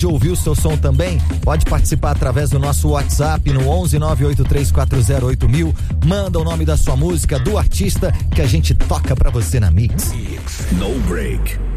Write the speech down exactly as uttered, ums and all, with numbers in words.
de ouvir o seu som também? Pode participar através do nosso WhatsApp no onze nove oito três quatro zero oito mil. Manda o nome da sua música, do artista, que a gente toca pra você na Mix. No break.